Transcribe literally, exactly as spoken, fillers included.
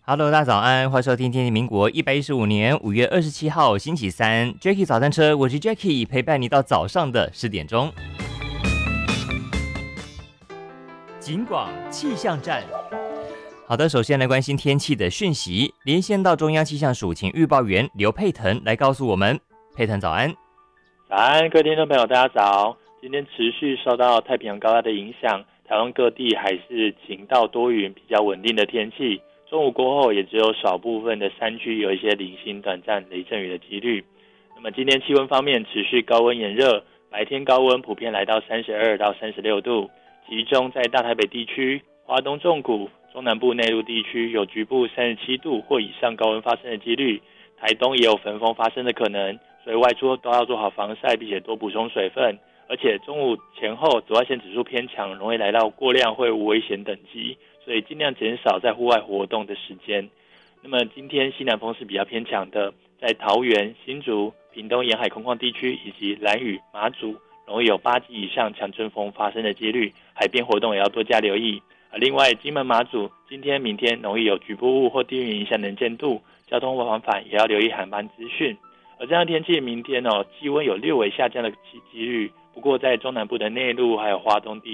Hello，大家早安，欢迎收听天气民国一百一十五年五月二十七号星期三 Jackie 早餐车，我是 Jackie， 陪伴你到早上的十点钟。警广气象站。好的，首先来关心天气的讯息，连线到中央气象署，请预报员刘佩腾来告诉我们。佩腾早安。 早安，各位听众朋友，大家早。今天持续受到太平洋高压的影响，台湾各地还是晴到多云，比较稳定的天气。中午过后，也只有少部分的山区有一些零星短暂雷阵雨的几率。那么今天气温方面，持续高温炎热，白天高温普遍来到三十二到三十六度，其中在大台北地区、花东纵谷、中南部内陆地区有局部三十七度或以上高温发生的几率，台东也有焚风发生的可能，所以外出都要做好防晒，并且多补充水分。而且中午前后紫外线指数偏强，容易来到过量或无危险等级，所以尽量减少在户外活动的时间。那么今天西南风是比较偏强的，在桃园、新竹、屏东沿海空旷地区以及兰屿、马祖，容易有八级以上强阵风发生的几率，海边活动也要多加留意。另外，金门、马祖今天、明天容易有局部雾或低云影响能见度，交通往返也要留意航班资讯。而这样天气，明天哦，气温有略微下降的几率，不过在中南部的内陆还有花东地